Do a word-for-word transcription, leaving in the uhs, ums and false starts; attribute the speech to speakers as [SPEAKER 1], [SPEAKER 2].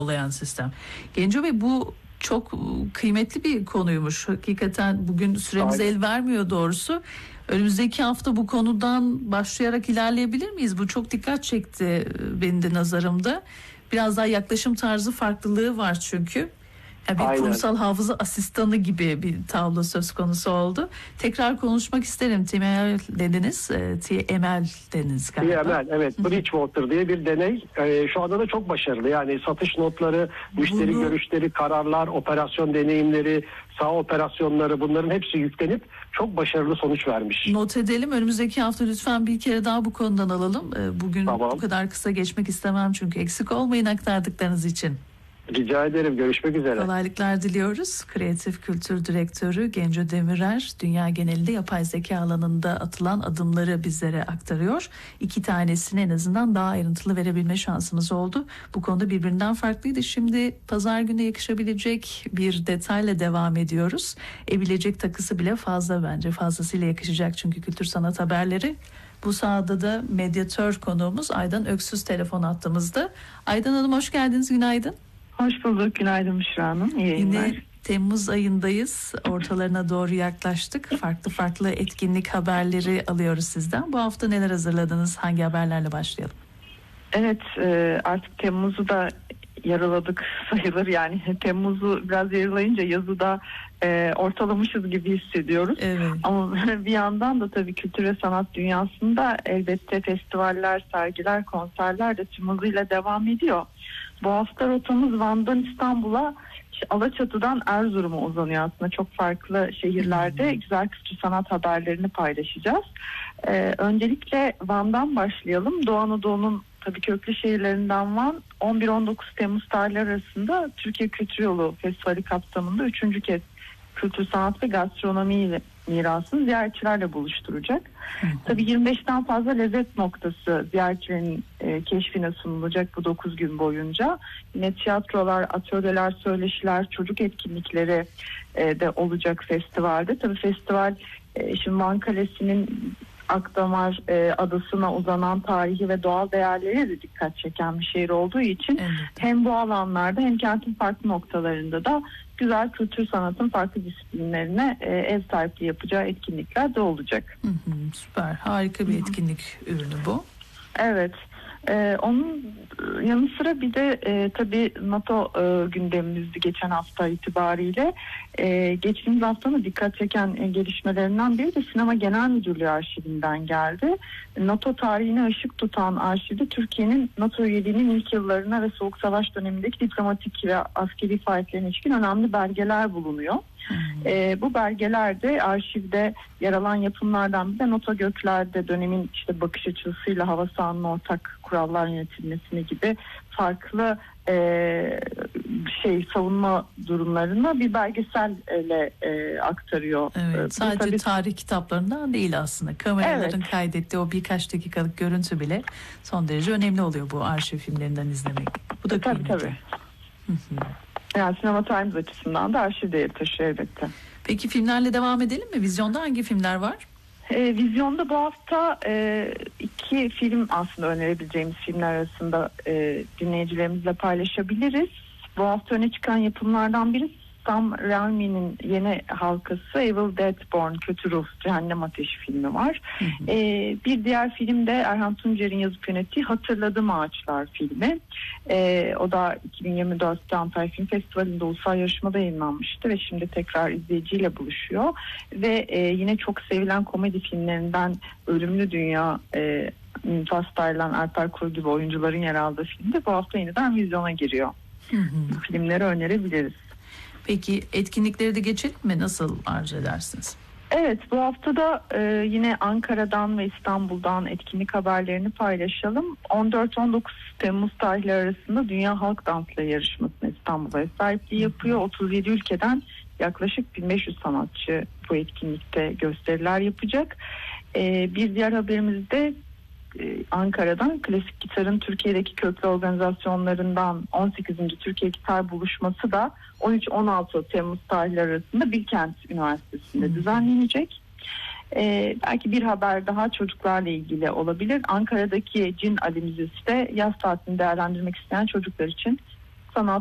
[SPEAKER 1] sağlayan sistem. Genco Bey, bu çok kıymetli bir konuymuş. Hakikaten bugün süremiz
[SPEAKER 2] Aynen.
[SPEAKER 1] el vermiyor doğrusu. Önümüzdeki hafta bu konudan başlayarak ilerleyebilir miyiz? Bu çok dikkat çekti benim de nazarımda. Biraz daha yaklaşım tarzı farklılığı var çünkü. Yani bir
[SPEAKER 2] Aynen.
[SPEAKER 1] kurumsal hafıza asistanı gibi bir tablo söz konusu oldu. Tekrar konuşmak isterim. T M L dediniz. T M L dediniz galiba.
[SPEAKER 2] T M L, evet. Bridgewater diye bir deney. Ee, şu anda da çok başarılı. Yani satış notları, müşteri
[SPEAKER 1] Bunu...
[SPEAKER 2] görüşleri, kararlar, operasyon deneyimleri, sağ operasyonları, bunların hepsi yüklenip çok başarılı sonuç vermiş.
[SPEAKER 1] Not edelim. Önümüzdeki hafta lütfen bir kere daha bu konudan alalım. Bugün
[SPEAKER 2] tamam.
[SPEAKER 1] bu kadar kısa geçmek istemem çünkü eksik olmayın aktardıklarınız için.
[SPEAKER 2] Rica ederim. Görüşmek üzere.
[SPEAKER 1] Kolaylıklar diliyoruz. Kreatif Kültür Direktörü Genco Demirer dünya genelinde yapay zeka alanında atılan adımları bizlere aktarıyor. İki tanesini en azından daha ayrıntılı verebilme şansımız oldu. Bu konuda birbirinden farklıydı. Şimdi pazar günü yakışabilecek bir detayla devam ediyoruz. E bilecek takısı bile fazla, bence fazlasıyla yakışacak çünkü kültür sanat haberleri. Bu sahada da medyatör konuğumuz Aydan Öksüz telefon attığımızda. Aydan Hanım, hoş geldiniz, günaydın.
[SPEAKER 3] Hoş bulduk. Günaydın Büşra Hanım. İyi yayınlar.
[SPEAKER 1] Yine Temmuz ayındayız. Ortalarına doğru yaklaştık. Farklı farklı etkinlik haberleri alıyoruz sizden. Bu hafta neler hazırladınız? Hangi haberlerle başlayalım?
[SPEAKER 3] Evet, artık Temmuz'u da yaraladık sayılır. Yani Temmuz'u biraz yaralayınca yazı da ortalamışız gibi hissediyoruz.
[SPEAKER 1] Evet.
[SPEAKER 3] Ama bir yandan da tabii kültür ve sanat dünyasında elbette festivaller, sergiler, konserler de tüm hızıyla devam ediyor. Bu hafta rotamız Van'dan İstanbul'a, Alaçatı'dan Erzurum'a uzanıyor aslında. Çok farklı şehirlerde güzel kültür sanat haberlerini paylaşacağız. Ee, öncelikle Van'dan başlayalım. Doğu Anadolu'nun tabii köklü şehirlerinden Van, on bir on dokuz Temmuz tarihleri arasında Türkiye Kültür Yolu Festivali kapsamında üçüncü kez kültür sanat ve gastronomi mirasını ziyaretçilerle buluşturacak. Hı hı. Tabii yirmi beşten fazla lezzet noktası ziyaretçilerin e, keşfine sunulacak bu dokuz gün boyunca. Yine tiyatrolar, atölyeler, söyleşiler, çocuk etkinlikleri e, de olacak festivalde. Tabii festival e, şimdi Van Kalesi'nin Akdamar e, adasına uzanan tarihi ve doğal değerlere de dikkat çeken bir şehir olduğu için evet, hem bu alanlarda hem kentin farklı noktalarında da güzel kültür sanatın farklı disiplinlerine e, ev sahipliği yapacağı etkinlikler de olacak.
[SPEAKER 1] Hı hı, süper, harika bir etkinlik ürünü bu.
[SPEAKER 3] Evet. Ee, onun yanı sıra bir de e, tabii NATO e, gündemimizdi geçen hafta itibariyle. E, geçtiğimiz haftanın dikkat çeken e, gelişmelerinden biri de Sinema Genel Müdürlüğü arşivinden geldi. NATO tarihine ışık tutan arşivde Türkiye'nin NATO üyeliğinin ilk yıllarına ve Soğuk Savaş dönemindeki diplomatik ve askeri faaliyetlerine ilişkin önemli belgeler bulunuyor. Hmm. E, bu belgelerde arşivde yer alan yapımlardan bir de NATO Gökler'de dönemin işte bakış açısıyla hava sahanının ortak kurallar yönetilmesini gibi farklı e, şey savunma durumlarını bir belgeselle e, aktarıyor.
[SPEAKER 1] Evet, sadece tabii, tarih kitaplarından değil aslında. Kameraların evet, kaydettiği o birkaç dakikalık görüntü bile son derece önemli oluyor bu arşiv filmlerinden izlemek. Bu da
[SPEAKER 3] tabii
[SPEAKER 1] kıymetli.
[SPEAKER 3] Tabii. Yani Sinema Times açısından da arşiv değeri taşıyor elbette.
[SPEAKER 1] Peki filmlerle devam edelim mi? Vizyonda hangi filmler var?
[SPEAKER 3] E, vizyonda bu hafta e, iki film aslında önerebileceğimiz filmler arasında e, dinleyicilerimizle paylaşabiliriz. Bu hafta öne çıkan yapımlardan biri Sam Raimi'nin yeni halkası Evil Dead Born, Kötü Ruh, Cehennem Ateşi filmi var. Hı hı. Ee, bir diğer film de Erhan Tuncer'in yazıp yönettiği Hatırladım Ağaçlar filmi. Ee, o da iki bin yirmi dörtte Antalya Film Festivali'nde ulusal yarışmada yayınlanmıştı ve şimdi tekrar izleyiciyle buluşuyor. Ve e, yine çok sevilen komedi filmlerinden Ölümlü Dünya, e, Mümtaz Taylan, Alper Kuru gibi oyuncuların yer aldığı filmde bu hafta yeniden vizyona giriyor. Hı hı. Bu filmleri önerebiliriz.
[SPEAKER 1] Peki etkinlikleri de geçelim mi? Nasıl arzu edersiniz?
[SPEAKER 3] Evet, bu hafta da e, yine Ankara'dan ve İstanbul'dan etkinlik haberlerini paylaşalım. on dört on dokuz Temmuz tarihleri arasında Dünya Halk Dansları Yarışması'na İstanbul'a ev sahipliği yapıyor. otuz yedi ülkeden yaklaşık bin beş yüz sanatçı bu etkinlikte gösteriler yapacak. E, bir diğer haberimizde Ankara'dan klasik gitarın Türkiye'deki köklü organizasyonlarından on sekizinci Türkiye Gitar Buluşması da on üç on altı Temmuz tarihleri arasında Bilkent Üniversitesi'nde hmm. düzenlenecek. Ee, belki bir haber daha çocuklarla ilgili olabilir. Ankara'daki Cin Ali Müzesi de yaz tatilini değerlendirmek isteyen çocuklar için sanat